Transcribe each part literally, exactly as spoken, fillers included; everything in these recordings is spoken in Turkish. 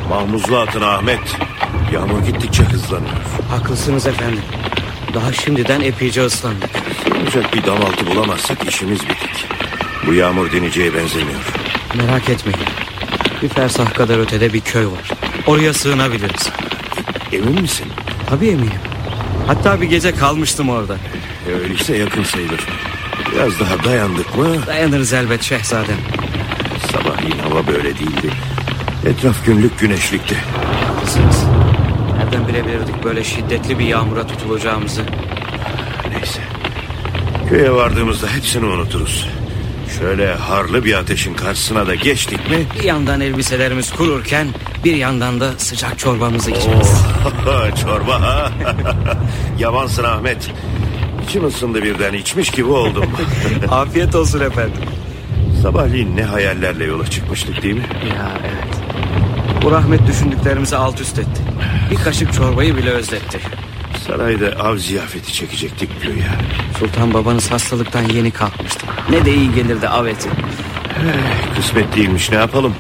Mahmuzlu atın Ahmet. Yağmur gittikçe hızlanıyor. Haklısınız efendim. Daha şimdiden epeyce ıslandık. Sığınacak bir dam altı bulamazsak işimiz bitik. Bu yağmur dineceğe benzemiyor. Merak etmeyin. Bir fersah kadar ötede bir köy var. Oraya sığınabiliriz. Emin misin? Tabii eminim. Hatta bir gece kalmıştım orada. E, öyleyse yakın sayılır. Biraz daha dayandık mı? Dayanırız elbet şehzadem. Sabahleyin hava böyle değildi. Etraf günlük güneşlikti. Haklısınız. Nereden bilebilirdik böyle şiddetli bir yağmura tutulacağımızı? Neyse. Köye vardığımızda hepsini unuturuz. Şöyle harlı bir ateşin karşısına da geçtik mi? Bir yandan elbiselerimiz kururken bir yandan da sıcak çorbamızı içeriz. Oh, çorba ha. Yavansın Ahmet. İçim ısındı birden, içmiş gibi oldum. Afiyet olsun efendim. Sabahleyin ne hayallerle yola çıkmıştık değil mi? Ya evet. Bu rahmet düşündüklerimizi alt üst etti. Bir kaşık çorbayı bile özletti. Sarayda av ziyafeti çekecektik güya. Sultan babanız hastalıktan yeni kalkmıştı. Ne de iyi gelirdi av eti. Eh, kısmet değilmiş, ne yapalım?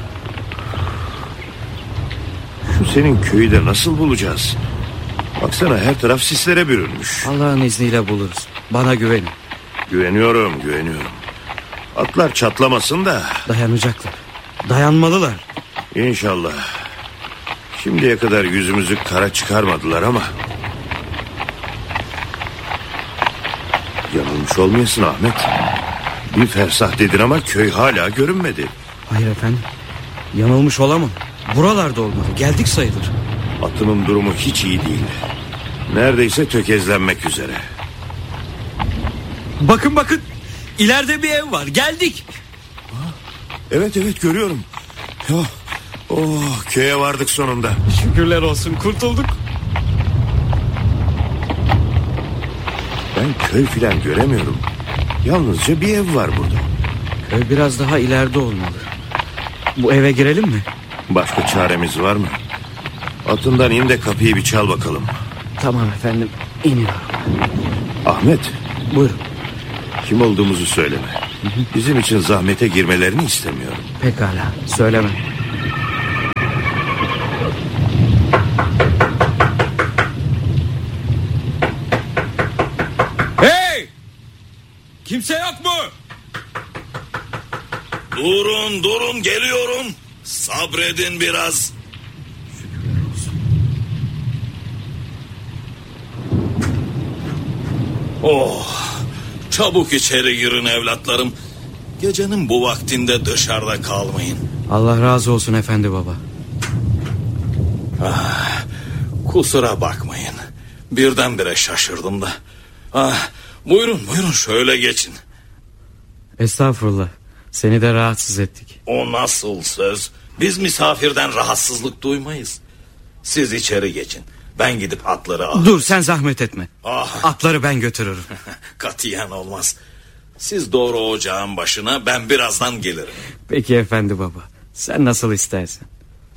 Şu senin köyü de nasıl bulacağız? Baksana, her taraf sislere bürünmüş. Allah'ın izniyle buluruz. Bana güvenin. Güveniyorum, güveniyorum. Atlar çatlamasın da. Dayanacaklar. Dayanmalılar. İnşallah. Şimdiye kadar yüzümüzü kara çıkarmadılar ama. Yanılmış olmayasın Ahmet. Bir fersah dedin ama köy hala görünmedi. Hayır efendim. Yanılmış olamam. Buralarda olmalı. Geldik sayılır. Atımın durumu hiç iyi değil. Neredeyse tökezlenmek üzere. Bakın bakın. İleride bir ev var. Geldik. Evet evet görüyorum. Oh, oh, köye vardık sonunda. Şükürler olsun, kurtulduk. Ben köy filan göremiyorum. Yalnızca bir ev var burada. Köy biraz daha ileride olmalı. Bu eve girelim mi? Başka çaremiz var mı? Atından in de kapıyı bir çal bakalım. Tamam efendim, iniyorum. Ahmet. Buyurun. Kim olduğumuzu söyleme. Bizim için zahmete girmelerini istemiyorum. Pekala, söyleme. Hey! Kimse yok mu? Durun durun, geliyorum. Sabredin biraz. Oh, çabuk içeri girin evlatlarım. Gecenin bu vaktinde dışarıda kalmayın. Allah razı olsun efendi baba. Ah, kusura bakmayın. Birdenbire şaşırdım da. Ah, buyurun buyurun, şöyle geçin. Estağfurullah. Seni de rahatsız ettik. O nasıl söz? Biz misafirden rahatsızlık duymayız. Siz içeri geçin. Ben gidip atları alırım. Dur, sen zahmet etme. Ah. Atları ben götürürüm. Katiyen olmaz. Siz doğru ocağın başına, ben birazdan gelirim. Peki efendi baba. Sen nasıl istersen.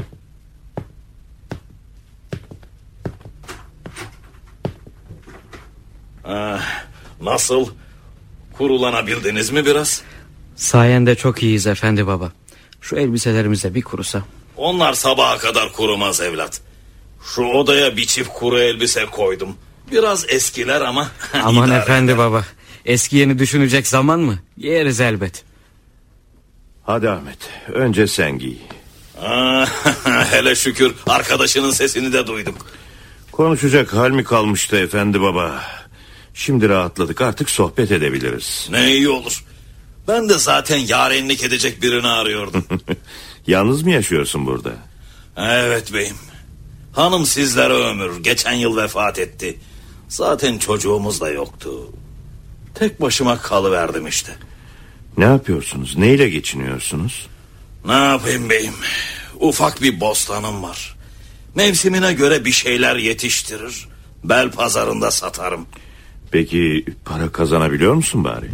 Ah, nasıl? Kurulanabildiniz mi biraz? Sayende çok iyiyiz efendi baba. Şu elbiselerimize bir kurusa. Onlar sabaha kadar kurumaz evlat. Şu odaya bir çift kuru elbise koydum. Biraz eskiler ama. Aman efendi baba. Eski yeni düşünecek zaman mı? Yeriz elbet. Hadi Ahmet, önce sen giy. Ah, hele şükür arkadaşının sesini de duyduk. Konuşacak hal mi kalmıştı efendi baba? Şimdi rahatladık, artık sohbet edebiliriz. Ne iyi olur. Ben de zaten yarenlik edecek birini arıyordum. Yalnız mı yaşıyorsun burada? Evet beyim. Hanım sizlere ömür. Geçen yıl vefat etti. Zaten çocuğumuz da yoktu. Tek başıma kalıverdim işte. Ne yapıyorsunuz? Neyle geçiniyorsunuz? Ne yapayım beyim? Ufak bir bostanım var. Mevsimine göre bir şeyler yetiştirir. Bel pazarında satarım. Peki para kazanabiliyor musun bari?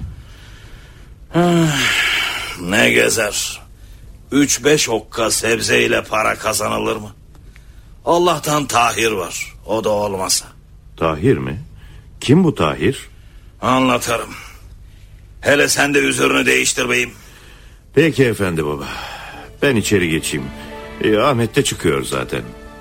Ne gezer. Üç beş okka sebzeyle para kazanılır mı? Allah'tan Tahir var. O da olmasa. Tahir mi? Kim bu Tahir? Anlatırım. Hele sen de üzerine değiştir beyim. Peki efendi baba. Ben içeri geçeyim. E, Ahmet de çıkıyor zaten.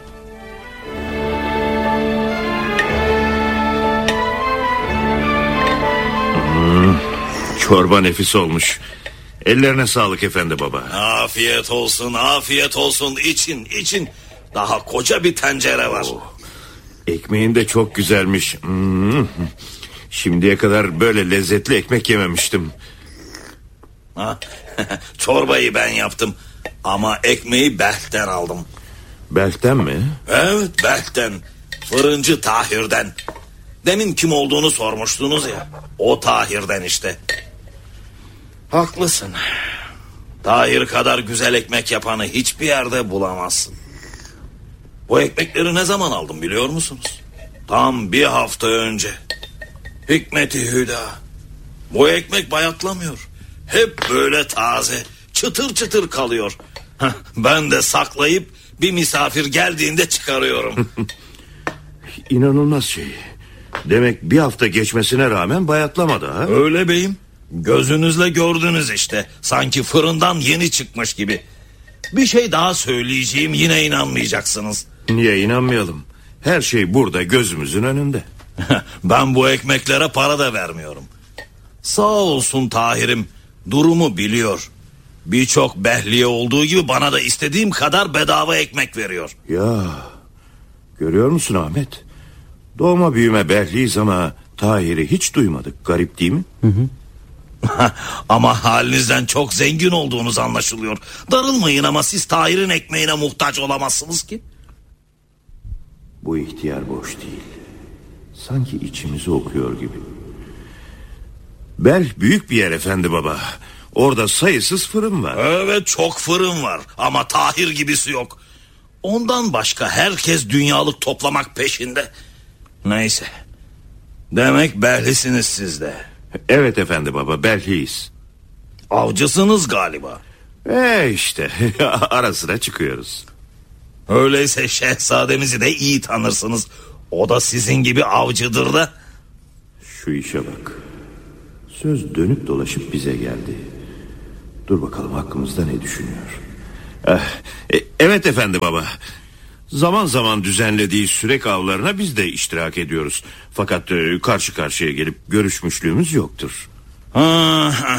Hmm, çorba nefis olmuş. Ellerine sağlık efendi baba. Afiyet olsun, afiyet olsun. İçin, için. Daha koca bir tencere var. Oo, ekmeğin de çok güzelmiş. Hmm. Şimdiye kadar böyle lezzetli ekmek yememiştim. Ha? Çorbayı ben yaptım. Ama ekmeği Belh'ten aldım. Belh'ten mi? Evet, Belh'ten. Fırıncı Tahir'den. Demin kim olduğunu sormuştunuz ya. O Tahir'den işte. Haklısın. Tahir kadar güzel ekmek yapanı hiçbir yerde bulamazsın. Bu ekmekleri ne zaman aldım biliyor musunuz? Tam bir hafta önce. Hikmet-i Hüda. Bu ekmek bayatlamıyor. Hep böyle taze, çıtır çıtır kalıyor. Ben de saklayıp bir misafir geldiğinde çıkarıyorum. İnanılmaz şey. Demek bir hafta geçmesine rağmen bayatlamadı ha? Öyle beyim. Gözünüzle gördünüz işte. Sanki fırından yeni çıkmış gibi. Bir şey daha söyleyeceğim, yine inanmayacaksınız. Niye inanmayalım? Her şey burada gözümüzün önünde. Ben bu ekmeklere para da vermiyorum. Sağ olsun Tahir'im, durumu biliyor. Birçok Behliye olduğu gibi bana da istediğim kadar bedava ekmek veriyor. Ya, görüyor musun Ahmet? Doğma büyüme Behliyiz ama Tahir'i hiç duymadık. Garip değil mi? Hı hı. Ama halinizden çok zengin olduğunuz anlaşılıyor. Darılmayın ama siz Tahir'in ekmeğine muhtaç olamazsınız ki. Bu ihtiyar boş değil. Sanki içimizi okuyor gibi. Belh büyük bir yer efendi baba. Orada sayısız fırın var. Evet, çok fırın var ama Tahir gibisi yok. Ondan başka herkes dünyalık toplamak peşinde. Neyse. Demek Behlisiniz siz de. Evet efendi baba, Belhliyiz. Avcısınız galiba. E işte ara sıra çıkıyoruz. Öyleyse şehzademizi de iyi tanırsınız. O da sizin gibi avcıdır da. Şu işe bak. Söz dönüp dolaşıp bize geldi. Dur bakalım hakkımızda ne düşünüyor. Eh, e, evet efendi baba. Zaman zaman düzenlediği sürek avlarına biz de iştirak ediyoruz. Fakat e, karşı karşıya gelip görüşmüşlüğümüz yoktur. Ha,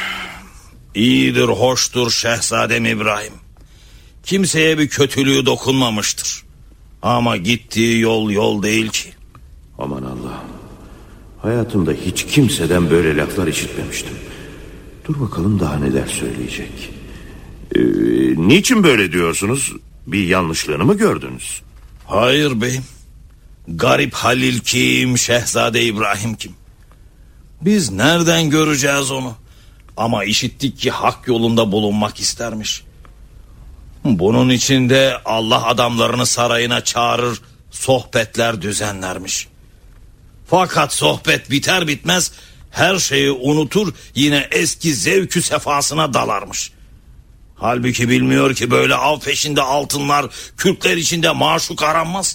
İyidir, hoştur Şehzadem İbrahim. Kimseye bir kötülüğü dokunmamıştır. Ama gittiği yol yol değil ki. Aman Allah'ım. Hayatımda hiç kimseden böyle laflar işitmemiştim. Dur bakalım daha neler söyleyecek. Ee, niçin böyle diyorsunuz? Bir yanlışlığını mı gördünüz? Hayır beyim. Garip Halil kim, Şehzade İbrahim kim? Biz nereden göreceğiz onu? Ama işittik ki hak yolunda bulunmak istermiş. Bunun için de Allah adamlarını sarayına çağırır, sohbetler düzenlermiş. Fakat sohbet biter bitmez her şeyi unutur, yine eski zevkü sefasına dalarmış. Halbuki bilmiyor ki böyle av peşinde altınlar, kürkler içinde maşuk aranmaz.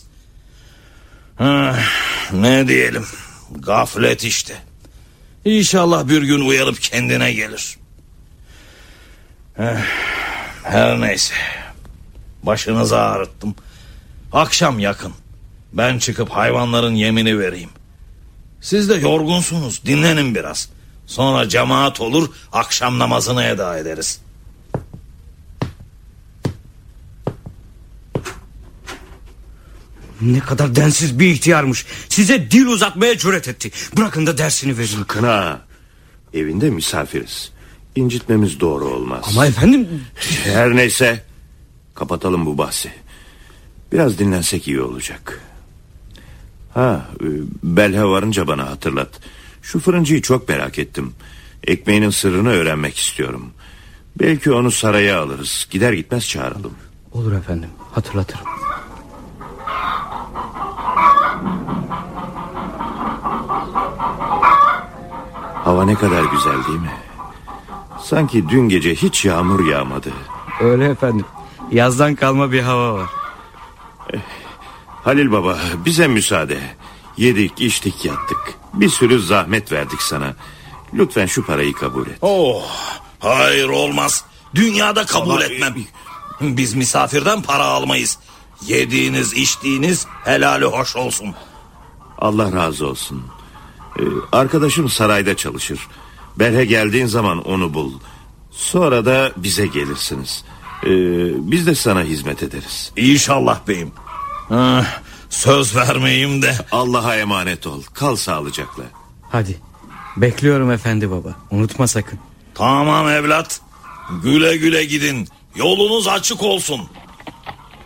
Heh, ne diyelim, gaflet işte. İnşallah bir gün uyanıp kendine gelir. Heh, her neyse. Başınızı ağrıttım. Akşam yakın. Ben çıkıp hayvanların yemini vereyim. Siz de yorgunsunuz, dinlenin biraz. Sonra cemaat olur, akşam namazını eda ederiz. Ne kadar densiz bir ihtiyarmış. Size dil uzatmaya cüret etti. Bırakın da dersini verin. Sakın ha. Evinde misafiriz. İncitmemiz doğru olmaz. Ama efendim... Her neyse. Kapatalım bu bahsi. Biraz dinlensek iyi olacak. Ha, Belhe varınca bana hatırlat. Şu fırıncıyı çok merak ettim. Ekmeğinin sırrını öğrenmek istiyorum. Belki onu saraya alırız. Gider gitmez çağıralım. Olur efendim, hatırlatırım. Hava ne kadar güzel değil mi? Sanki dün gece hiç yağmur yağmadı. Öyle efendim. Yazdan kalma bir hava var. Eh, Halil baba, bize müsaade. Yedik, içtik, yattık. Bir sürü zahmet verdik sana. Lütfen şu parayı kabul et. Oh, hayır olmaz. Dünyada kabul Ama, etmem. Biz misafirden para almayız. Yediğiniz içtiğiniz helali hoş olsun. Allah razı olsun. Ee, arkadaşım sarayda çalışır. Berhe geldiğin zaman onu bul. Sonra da bize gelirsiniz. Ee, biz de sana hizmet ederiz. İnşallah beyim. Ah, söz vermeyeyim de. Allah'a emanet ol. Kal sağlıcakla. Hadi. Bekliyorum efendi baba. Unutma sakın. Tamam evlat. Güle güle gidin. Yolunuz açık olsun.